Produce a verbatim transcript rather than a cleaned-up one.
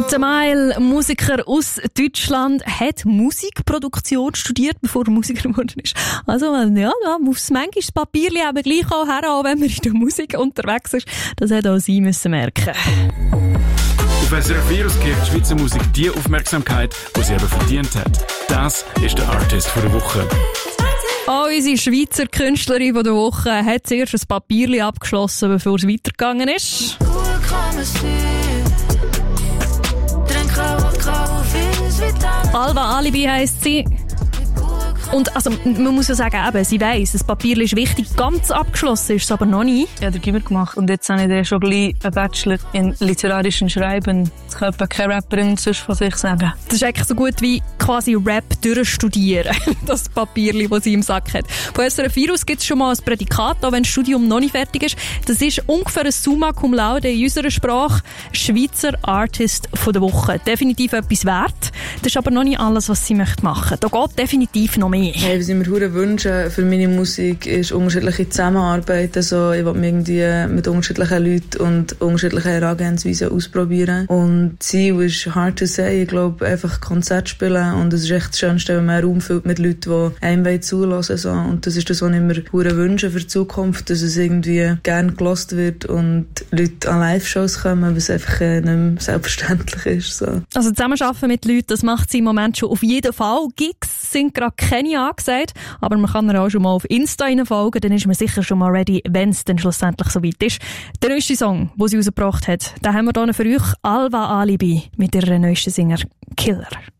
Tamil, Musiker aus Deutschland, hat Musikproduktion studiert, bevor er Musiker geworden ist. Also, ja, da muss manchmal das Papierchen eben gleich auch her, auch wenn man in der Musik unterwegs ist. Das hat auch sie müssen merken. Auf S R F vier gibt Schweizer Musik die Aufmerksamkeit, die sie eben verdient hat. Das ist der Artist der Woche. Auch unsere Schweizer Künstlerin der Woche hat zuerst ein Papierchen abgeschlossen, bevor es weitergegangen ist. Alva Alibi heisst sie. Und also, man muss ja sagen, eben, sie weiss, das Papier ist wichtig, ganz abgeschlossen ist es aber noch nie. Ich habe den Gimmer gemacht und jetzt habe ich dann schon gleich einen Bachelor in literarischen Schreiben. Das kann keine Rapperin sonst von sich sagen. Das ist eigentlich so gut wie quasi Rap durchstudieren, das Papierli, das sie im Sack hat. Von S R F vier aus gibt es schon mal ein Prädikat, auch wenn das Studium noch nicht fertig ist. Das ist ungefähr ein Summa cum laude in unserer Sprache. Schweizer Artist von der Woche. Definitiv etwas wert. Das ist aber noch nicht alles, was sie machen möchte. Da geht definitiv noch mehr. Hey, was ich mir sehr wünsche für meine Musik ist unterschiedliche Zusammenarbeit. Also ich will mich irgendwie mit unterschiedlichen Leuten und unterschiedlichen Herangehensweisen ausprobieren. Und Ziel ist hard to say. Ich glaube, einfach Konzert spielen. Und es ist echt das Schönste, wenn man einen Raum füllt mit Leuten, die einem zulassen wollen. So. Und das ist das, was ich mir sehr wünsche für die Zukunft, dass es irgendwie gerne gehört wird und Leute an Live-Shows kommen, was einfach nicht mehr selbstverständlich ist. So. Also zusammenarbeiten mit Leuten, das macht sie im Moment schon auf jeden Fall. Gigs sind gerade keine angesagt, aber man kann ihr auch schon mal auf Insta folgen, dann ist man sicher schon mal ready, wenn es dann schlussendlich soweit ist. Der neueste Song, den sie rausgebracht hat, den haben wir hier für euch, Alva Alibi, mit ihrer neuesten Singer Killer.